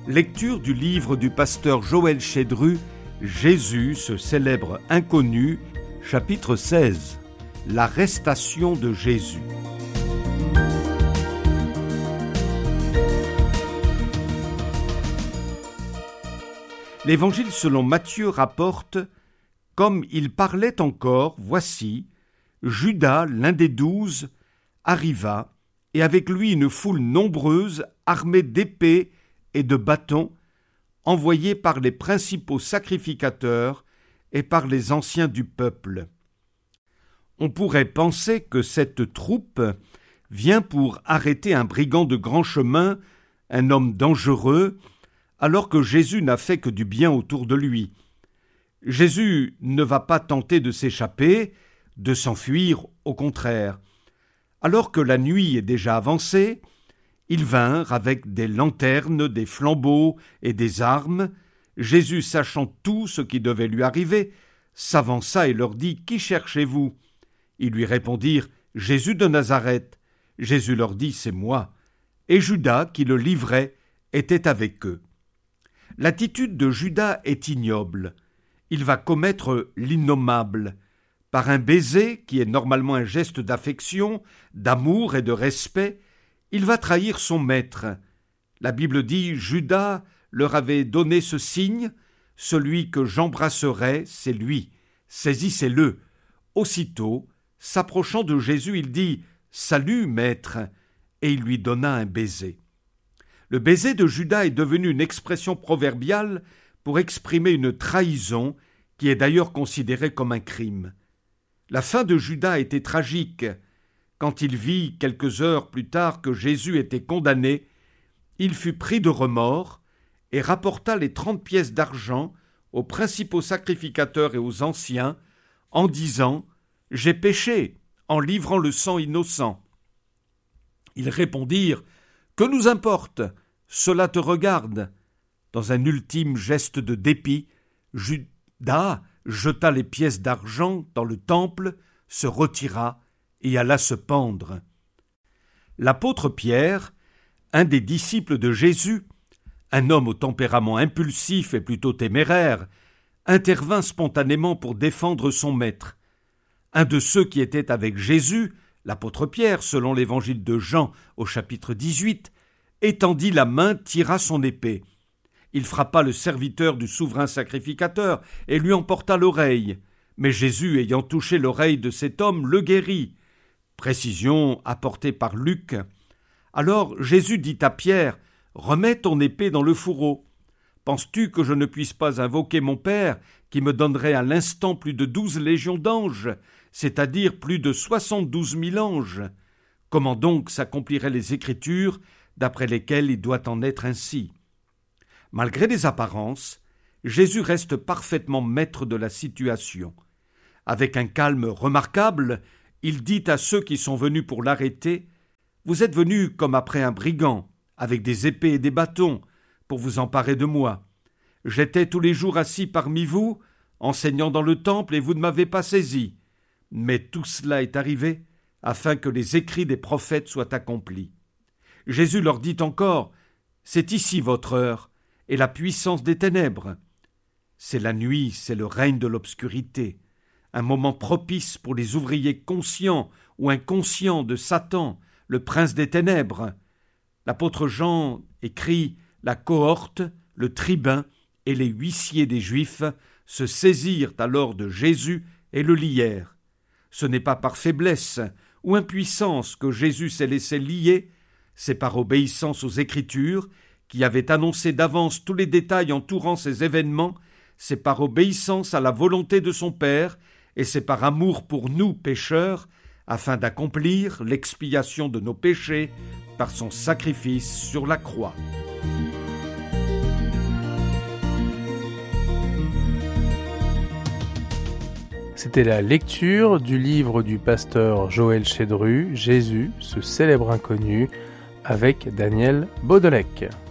Lecture du livre du pasteur Joël Chedru, Jésus, ce célèbre inconnu, chapitre 16. L'arrestation de Jésus. L'Évangile selon Matthieu rapporte « Comme il parlait encore, voici, Judas, l'un des 12, arriva, et avec lui une foule nombreuse, armée d'épées et de bâtons, envoyés par les principaux sacrificateurs et par les anciens du peuple. » On pourrait penser que cette troupe vient pour arrêter un brigand de grand chemin, un homme dangereux, alors que Jésus n'a fait que du bien autour de lui. Jésus ne va pas tenter de s'échapper, de s'enfuir, au contraire. Alors que la nuit est déjà avancée, ils vinrent avec des lanternes, des flambeaux et des armes. Jésus, sachant tout ce qui devait lui arriver, s'avança et leur dit « Qui cherchez-vous » Ils lui répondirent « Jésus de Nazareth ». Jésus leur dit « C'est moi ». Et Judas, qui le livrait, était avec eux. L'attitude de Judas est ignoble. Il va commettre l'innommable. Par un baiser, qui est normalement un geste d'affection, d'amour et de respect, il va trahir son maître. La Bible dit « Judas leur avait donné ce signe, celui que j'embrasserai, c'est lui, saisissez-le. » Aussitôt, s'approchant de Jésus, il dit « Salut, maître !» et il lui donna un baiser. Le baiser de Judas est devenu une expression proverbiale pour exprimer une trahison qui est d'ailleurs considérée comme un crime. La fin de Judas était tragique. Quand il vit quelques heures plus tard que Jésus était condamné, il fut pris de remords et rapporta les 30 pièces d'argent aux principaux sacrificateurs et aux anciens en disant « J'ai péché en livrant le sang innocent. » Ils répondirent « Que nous importe ? Cela te regarde. » Dans un ultime geste de dépit, Judas jeta les pièces d'argent dans le temple, se retira et alla se pendre. L'apôtre Pierre, un des disciples de Jésus, un homme au tempérament impulsif et plutôt téméraire, intervint spontanément pour défendre son maître. Un de ceux qui étaient avec Jésus, l'apôtre Pierre, selon l'évangile de Jean au chapitre 18, étendit la main, tira son épée. Il frappa le serviteur du souverain sacrificateur et lui emporta l'oreille. Mais Jésus, ayant touché l'oreille de cet homme, le guérit. Précision apportée par Luc. Alors Jésus dit à Pierre « Remets ton épée dans le fourreau. Penses-tu que je ne puisse pas invoquer mon Père, qui me donnerait à l'instant plus de 12 légions d'anges, c'est-à-dire plus de 72 000 anges? Comment donc s'accompliraient les Écritures, d'après lesquelles il doit en être ainsi ?» Malgré les apparences, Jésus reste parfaitement maître de la situation. Avec un calme remarquable, il dit à ceux qui sont venus pour l'arrêter « Vous êtes venus comme après un brigand, avec des épées et des bâtons, pour vous emparer de moi. J'étais tous les jours assis parmi vous, enseignant dans le temple, et vous ne m'avez pas saisi. Mais tout cela est arrivé afin que les écrits des prophètes soient accomplis. » Jésus leur dit encore « C'est ici votre heure, et la puissance des ténèbres. » C'est la nuit, c'est le règne de l'obscurité, un moment propice pour les ouvriers conscients ou inconscients de Satan, le prince des ténèbres. L'apôtre Jean écrit « La cohorte, le tribun et les huissiers des Juifs se saisirent alors de Jésus et le lièrent. » Ce n'est pas par faiblesse ou impuissance que Jésus s'est laissé lier, c'est par obéissance aux Écritures, qui avait annoncé d'avance tous les détails entourant ces événements, c'est par obéissance à la volonté de son Père, et c'est par amour pour nous, pécheurs, afin d'accomplir l'expiation de nos péchés par son sacrifice sur la croix. C'était la lecture du livre du pasteur Joël Chedru, Jésus, ce célèbre inconnu, avec Daniel Baudelec.